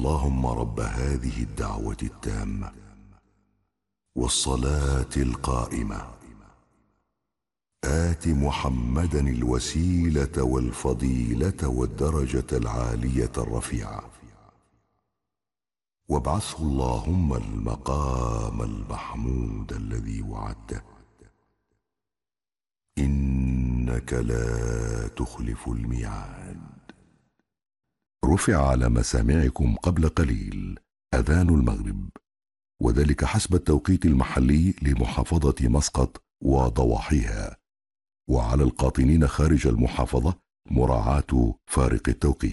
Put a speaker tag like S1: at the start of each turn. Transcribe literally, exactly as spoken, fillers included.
S1: اللهم رب هذه الدعوة التامة والصلاة القائمة آت محمدا الوسيلة والفضيلة والدرجة العالية الرفيعة وابعثه اللهم المقام المحمود الذي وعدته إنك لا تخلف الميعاد. رفع على مسامعكم قبل قليل أذان المغرب، وذلك حسب التوقيت المحلي لمحافظة مسقط وضواحيها، وعلى القاطنين خارج المحافظة مراعاة فارق التوقيت.